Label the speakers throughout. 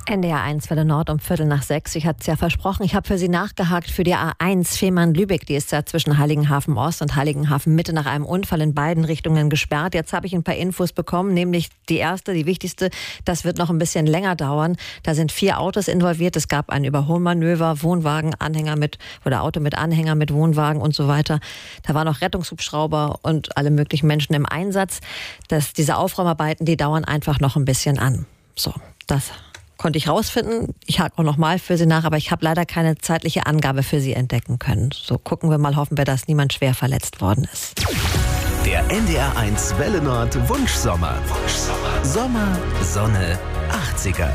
Speaker 1: NDR1 Welle Nord um 5:45. Ich hatte es ja versprochen, ich habe für Sie nachgehakt für die A1 Fehmarn-Lübeck. Die ist ja zwischen Heiligenhafen Ost und Heiligenhafen Mitte nach einem Unfall in beiden Richtungen gesperrt. Jetzt habe ich ein paar Infos bekommen, nämlich die erste, die wichtigste, das wird noch ein bisschen länger dauern. Da sind 4 Autos involviert. Es gab ein Überholmanöver, Wohnwagen, Anhänger oder Auto mit Anhänger mit Wohnwagen und so weiter. Da waren noch Rettungshubschrauber und alle möglichen Menschen im Einsatz. Diese Aufräumarbeiten, die dauern einfach noch ein bisschen an. So, das konnte ich rausfinden. Ich hake auch noch mal für Sie nach, aber ich habe leider keine zeitliche Angabe für Sie entdecken können. So, gucken wir mal, hoffen wir, dass niemand schwer verletzt worden ist.
Speaker 2: Der NDR1 Welle Nord Wunschsommer. Sommer, Sonne, 80er.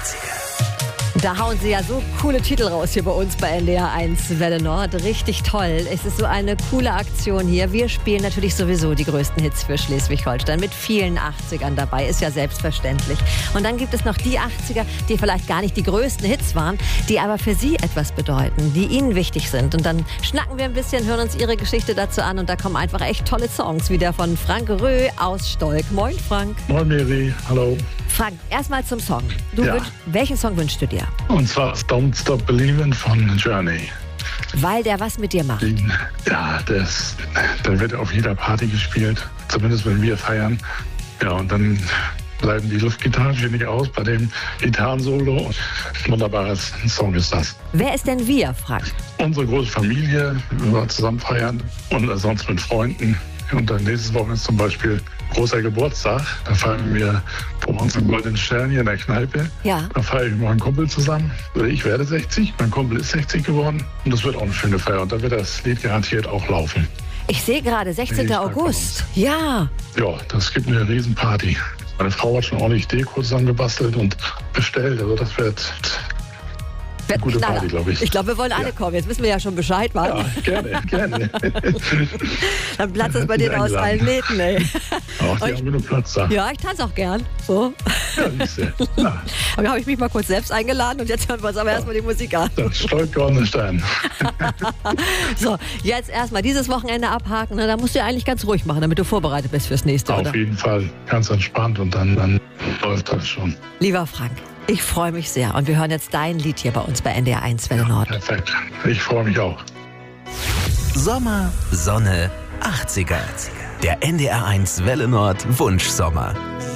Speaker 1: Da hauen Sie ja so coole Titel raus hier bei uns bei NDR1 Welle Nord. Richtig toll. Es ist so eine coole Aktion hier. Wir spielen natürlich sowieso die größten Hits für Schleswig-Holstein mit vielen 80ern dabei. Ist ja selbstverständlich. Und dann gibt es noch die 80er, die vielleicht gar nicht die größten Hits waren, die aber für Sie etwas bedeuten, die Ihnen wichtig sind. Und dann schnacken wir ein bisschen, hören uns Ihre Geschichte dazu an. Und da kommen einfach echt tolle Songs, wie der von Frank Rö aus Stolk. Moin, Frank.
Speaker 3: Moin, Mary. Hallo.
Speaker 1: Frank, erstmal zum Song.
Speaker 3: Ja.
Speaker 1: Welchen Song wünschst du dir?
Speaker 3: Und zwar Don't Stop Believin' von Journey.
Speaker 1: Weil der was mit dir macht?
Speaker 3: Ja, der wird auf jeder Party gespielt, zumindest wenn wir feiern. Ja, und dann bleiben die Luftgitarren nicht aus bei dem Gitarrensolo. Wunderbares Song ist das.
Speaker 1: Wer ist denn wir, Frank?
Speaker 3: Unsere große Familie, wenn wir zusammen feiern und sonst mit Freunden. Und dann nächstes Woche ist zum Beispiel großer Geburtstag. Da feiern wir vor unserem Goldenen Stern hier in der Kneipe.
Speaker 1: Ja.
Speaker 3: Da feiere ich mit meinem Kumpel zusammen. Ich werde 60, mein Kumpel ist 60 geworden. Und das wird auch eine schöne Feier. Und da wird das Lied garantiert auch laufen.
Speaker 1: Ich sehe gerade, 16. August. Ja.
Speaker 3: Ja, das gibt eine Riesenparty. Meine Frau hat schon ordentlich Deko zusammengebastelt und bestellt. Also das wird eine gute Party, glaube ich.
Speaker 1: Ich glaube, wir wollen alle kommen. Jetzt wissen wir ja schon Bescheid, Mann.
Speaker 3: Ja, gerne.
Speaker 1: Dann platzt es bei dir aus allen Nähten, ey.
Speaker 3: Ach, die haben genug Platz da.
Speaker 1: Ja, ich tanze auch gern. So.
Speaker 3: Ja, siehste. Ja.
Speaker 1: Aber habe ich mich mal kurz selbst eingeladen und jetzt hören wir uns aber erstmal die Musik an.
Speaker 3: Das Stolk Goldene Stern.
Speaker 1: So, jetzt erstmal dieses Wochenende abhaken. Da musst du ja eigentlich ganz ruhig machen, damit du vorbereitet bist fürs nächste, oder?
Speaker 3: Auf jeden Fall. Ganz entspannt und dann läuft das schon.
Speaker 1: Lieber Frank, ich freue mich sehr. Und wir hören jetzt dein Lied hier bei uns bei NDR1 Welle Nord.
Speaker 3: Perfekt. Ich freue mich auch.
Speaker 2: Sommer, Sonne, 80er. Der NDR1 Welle Nord Wunschsommer.